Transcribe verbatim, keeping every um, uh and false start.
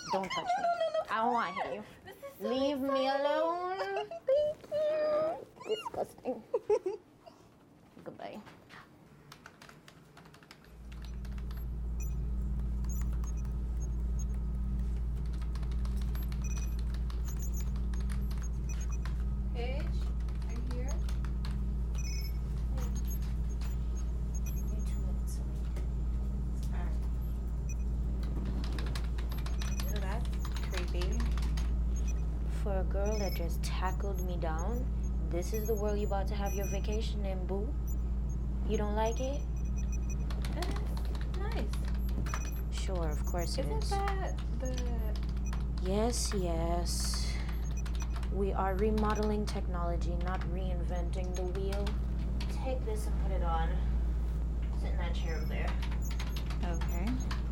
Don't touch me. No, no, no. I don't want to hit you. This is so Leave me exciting. alone. Thank you. Disgusting. Goodbye. Paige, are you here? You're two minutes away. Alright. So that's creepy. For a girl that just tackled me down, this is the world you about to have your vacation in, boo. You don't like it? That's nice. Sure, of course it Isn't is. that the... Yes, yes. We are remodeling technology, not reinventing the wheel. Take this and put it on. Sit in that chair over there. Okay.